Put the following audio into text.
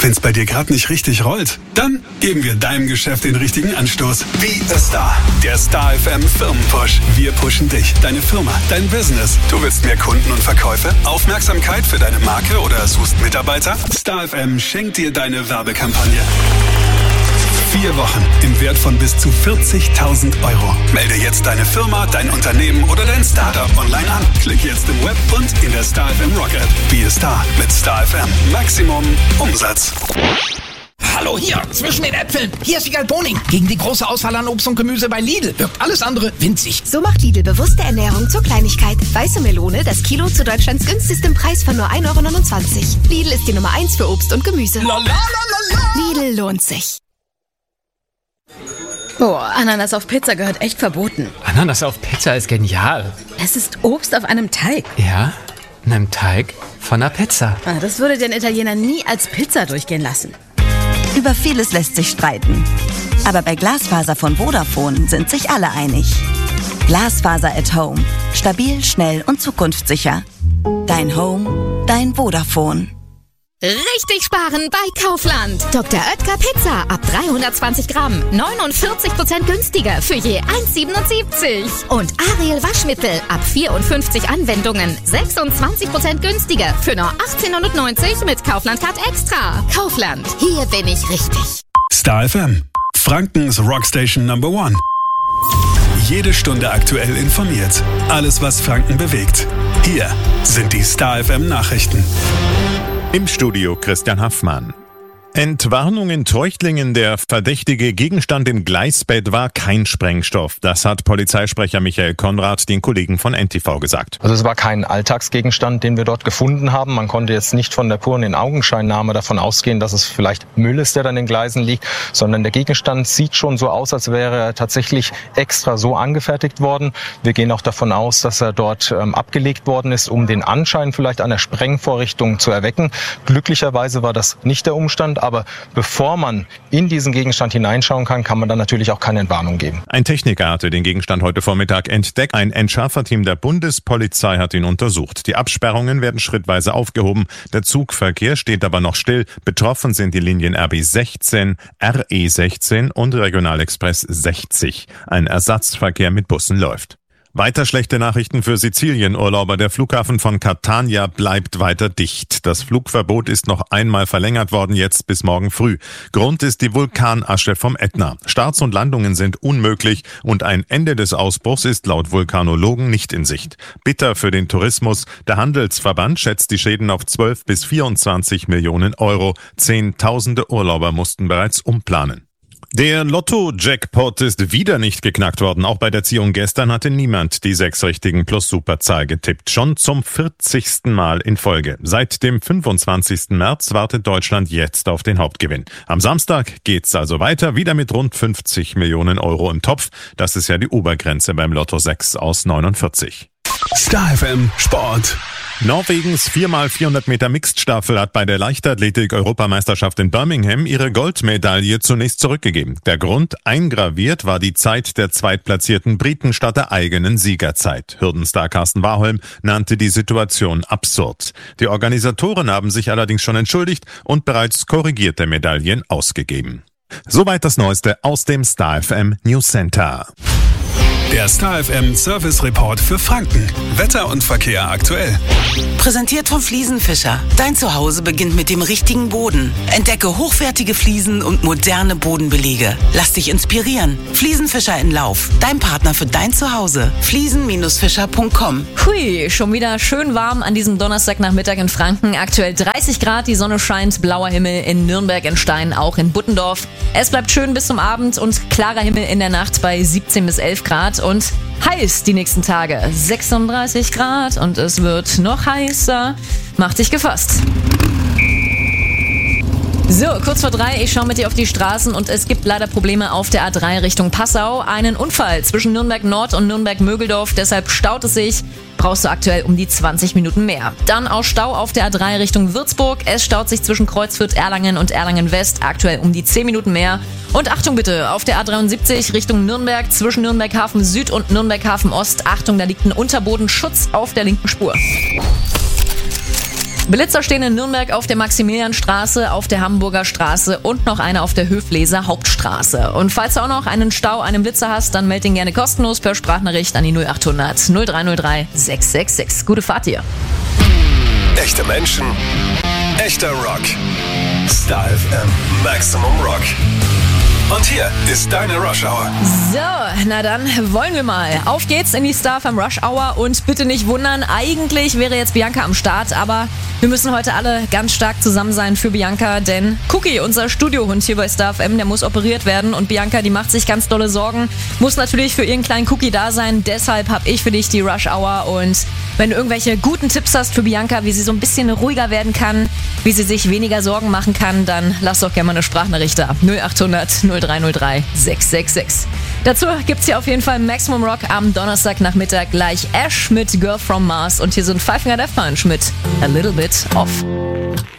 Wenn's bei dir gerade nicht richtig rollt, dann geben wir deinem Geschäft den richtigen Anstoß. Be a Star. Der Star FM Firmenpush. Wir pushen dich, deine Firma, dein Business. Du willst mehr Kunden und Verkäufe, Aufmerksamkeit für deine Marke oder suchst Mitarbeiter? Star FM schenkt dir deine Werbekampagne. 4 Wochen im Wert von bis zu 40.000 Euro. Melde jetzt deine Firma, dein Unternehmen oder dein Startup online an. Klick jetzt im Web und in der Star FM Rock App. Be a Star mit Star FM. Maximum Umsatz. Hallo hier, zwischen den Äpfeln. Hier ist Wiegald Boning. Gegen die große Auswahl an Obst und Gemüse bei Lidl wirkt alles andere winzig. So macht Lidl bewusste Ernährung zur Kleinigkeit. Weiße Melone, das Kilo zu Deutschlands günstigstem Preis von nur 1,29 €. Lidl ist die Nummer 1 für Obst und Gemüse. Lidl lohnt sich. Oh, Ananas auf Pizza gehört echt verboten. Ananas auf Pizza ist genial. Es ist Obst auf einem Teig. Ja, einem Teig von einer Pizza. Das würde den Italiener nie als Pizza durchgehen lassen. Über vieles lässt sich streiten. Aber bei Glasfaser von Vodafone sind sich alle einig. Glasfaser at Home. Stabil, schnell und zukunftssicher. Dein Home, dein Vodafone. Richtig sparen bei Kaufland. Dr. Oetker Pizza ab 320 Gramm. 49% günstiger für je 1,77. Und Ariel Waschmittel ab 54 Anwendungen. 26% günstiger für nur 18,90 mit Kaufland Card Extra. Kaufland, hier bin ich richtig. Star FM, Frankens Rockstation Number 1. Jede Stunde aktuell informiert. Alles, was Franken bewegt. Hier sind die Star FM Nachrichten. Im Studio Christian Haffmann. Entwarnung in Treuchtlingen, der verdächtige Gegenstand im Gleisbett war kein Sprengstoff. Das hat Polizeisprecher Michael Konrad den Kollegen von NTV gesagt. Also es war kein Alltagsgegenstand, den wir dort gefunden haben. Man konnte jetzt nicht von der puren In-Augenscheinnahme davon ausgehen, dass es vielleicht Müll ist, der dann in den Gleisen liegt, sondern der Gegenstand sieht schon so aus, als wäre er tatsächlich extra so angefertigt worden. Wir gehen auch davon aus, dass er dort abgelegt worden ist, um den Anschein vielleicht einer Sprengvorrichtung zu erwecken. Glücklicherweise war das nicht der Umstand. Aber bevor man in diesen Gegenstand hineinschauen kann, kann man dann natürlich auch keine Entwarnung geben. Ein Techniker hatte den Gegenstand heute Vormittag entdeckt. Ein Entschärferteam der Bundespolizei hat ihn untersucht. Die Absperrungen werden schrittweise aufgehoben. Der Zugverkehr steht aber noch still. Betroffen sind die Linien RB16, RE16 und Regionalexpress 60. Ein Ersatzverkehr mit Bussen läuft. Weiter schlechte Nachrichten für Sizilien-Urlauber. Der Flughafen von Catania bleibt weiter dicht. Das Flugverbot ist noch einmal verlängert worden, jetzt bis morgen früh. Grund ist die Vulkanasche vom Ätna. Starts und Landungen sind unmöglich und ein Ende des Ausbruchs ist laut Vulkanologen nicht in Sicht. Bitter für den Tourismus. Der Handelsverband schätzt die Schäden auf 12 bis 24 Millionen Euro. Zehntausende Urlauber mussten bereits umplanen. Der Lotto-Jackpot ist wieder nicht geknackt worden. Auch bei der Ziehung gestern hatte niemand die 6 richtigen Plus-Superzahl getippt. Schon zum 40. Mal in Folge. Seit dem 25. März wartet Deutschland jetzt auf den Hauptgewinn. Am Samstag geht's also weiter, wieder mit rund 50 Millionen Euro im Topf. Das ist ja die Obergrenze beim Lotto 6 aus 49. Star FM Sport. Norwegens 4x400 Meter Mixed-Staffel hat bei der Leichtathletik-Europameisterschaft in Birmingham ihre Goldmedaille zunächst zurückgegeben. Der Grund: eingraviert war die Zeit der zweitplatzierten Briten statt der eigenen Siegerzeit. Hürdenstar Carsten Warholm nannte die Situation absurd. Die Organisatoren haben sich allerdings schon entschuldigt und bereits korrigierte Medaillen ausgegeben. Soweit das Neueste aus dem Star FM News Center. Der Star FM Service Report für Franken. Wetter und Verkehr aktuell. Präsentiert vom Fliesenfischer. Dein Zuhause beginnt mit dem richtigen Boden. Entdecke hochwertige Fliesen und moderne Bodenbelege. Lass dich inspirieren. Fliesenfischer in Lauf. Dein Partner für dein Zuhause. Fliesen-fischer.com. Hui, schon wieder schön warm an diesem Donnerstagnachmittag in Franken. Aktuell 30 Grad, die Sonne scheint, blauer Himmel in Nürnberg, in Stein, auch in Buttendorf. Es bleibt schön bis zum Abend und klarer Himmel in der Nacht bei 17 bis 11 Grad. Und heiß die nächsten Tage. 36 Grad und es wird noch heißer. Macht dich gefasst. So, kurz vor 3, ich schaue mit dir auf die Straßen und es gibt leider Probleme auf der A3 Richtung Passau. Einen Unfall zwischen Nürnberg Nord und Nürnberg Mögeldorf, deshalb staut es sich. Brauchst du aktuell um die 20 Minuten mehr. Dann auch Stau auf der A3 Richtung Würzburg. Es staut sich zwischen Kreuzfürth, Erlangen und Erlangen West, aktuell um die 10 Minuten mehr. Und Achtung bitte, auf der A73 Richtung Nürnberg, zwischen Nürnberg Hafen Süd und Nürnberg Hafen Ost. Achtung, da liegt ein Unterbodenschutz auf der linken Spur. Blitzer stehen in Nürnberg auf der Maximilianstraße, auf der Hamburger Straße und noch eine auf der Höfleser Hauptstraße. Und falls du auch noch einen Stau, einen Blitzer hast, dann melde ihn gerne kostenlos per Sprachnachricht an die 0800 0303 666. Gute Fahrt dir. Echte Menschen, echter Rock. Star FM Maximum Rock. Und hier ist deine Rush Hour. So, na dann wollen wir mal. Auf geht's in die Star FM Rush Hour und bitte nicht wundern, eigentlich wäre jetzt Bianca am Start, aber wir müssen heute alle ganz stark zusammen sein für Bianca, denn Cookie, unser Studiohund hier bei Star FM, der muss operiert werden und Bianca, die macht sich ganz dolle Sorgen, muss natürlich für ihren kleinen Cookie da sein, deshalb habe ich für dich die Rush Hour und wenn du irgendwelche guten Tipps hast für Bianca, wie sie so ein bisschen ruhiger werden kann, wie sie sich weniger Sorgen machen kann, dann lass doch gerne mal eine Sprachnachricht da. 0800 0303 666. Dazu gibt's hier auf jeden Fall Maximum Rock am Donnerstagnachmittag gleich Ash mit Girl from Mars und hier sind Five Finger Death Punch mit A Little Bit Off.